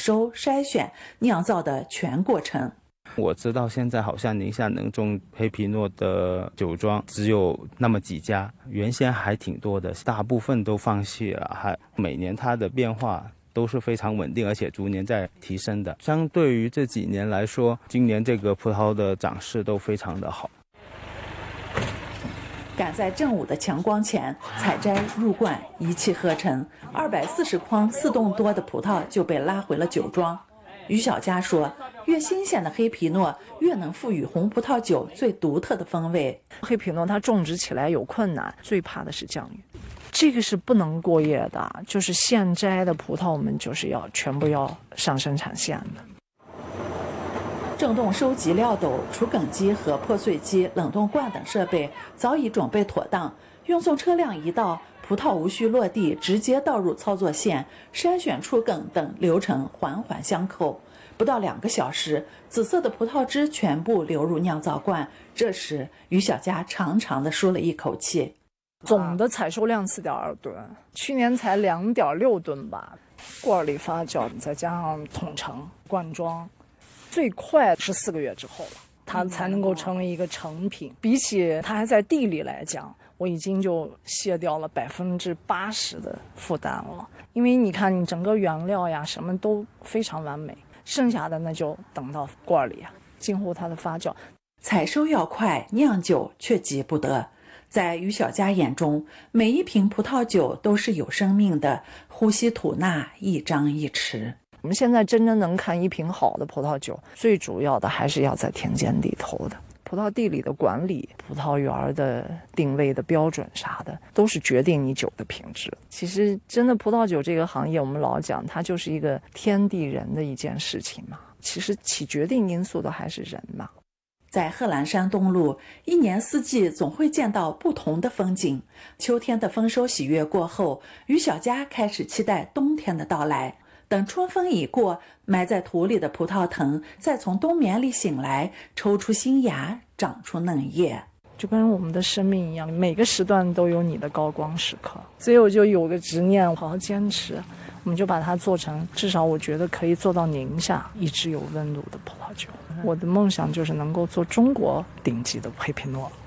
收、筛选、酿造的全过程。 我知道现在好像宁夏能种黑皮诺的酒庄只有那么几家，原先还挺多的，大部分都放弃了。还每年它的变化都是非常稳定，而且逐年在提升的。相对于这几年来说，今年这个葡萄的长势都非常的好。 赶在正午的强光前采摘入罐，一气呵成，240筐4吨多的葡萄就被拉回了酒庄。于小佳说，越新鲜的黑皮诺越能赋予红葡萄酒最独特的风味。 黑皮诺它种植起来有困难，最怕的是降雨，这个是不能过夜的，就是现摘的葡萄我们就是要全部要上生产线的。 正冻收集料斗、除梗机和破碎机、冷冻罐等设备早已准备妥当，运送车辆一到，葡萄无需落地，直接倒入操作线，筛选除梗等流程环环相扣。不到2个小时，紫色的葡萄汁全部流入酿造罐。这时，于小佳长长的舒了一口气。 总的采收量4.2吨，去年才2.6吨吧。罐里发酵，再加上桶盛、灌装，最快是4个月之后了，它才能够成为一个成品。比起它还在地里来讲，我已经就卸掉了80%的负担了。因为你看，你整个原料呀，什么都非常完美。剩下的那就等到罐里啊，今后它的发酵。 采收要快，酿酒却急不得。在于小佳眼中，每一瓶葡萄酒都是有生命的，呼吸吐纳，一张一弛。 我们现在真正能看一瓶好的葡萄酒，最主要的还是要在田间地头的。葡萄地里的管理、葡萄园的定位的标准啥的，都是决定你酒的品质。其实真的葡萄酒这个行业，我们老讲它就是一个天地人的一件事情嘛。其实起决定因素的还是人嘛。 在贺兰山东路，一年四季总会见到不同的风景。秋天的丰收喜悦过后，于小佳开始期待冬天的到来。等春风已过，埋在土里的葡萄藤再从冬眠里醒来，抽出新芽，长出嫩叶。 就跟我们的生命一样，每个时段都有你的高光时刻，所以我就有个执念，好好坚持，我们就把它做成，至少我觉得可以做到宁夏一直有温度的葡萄酒。我的梦想就是能够做中国顶级的黑皮诺。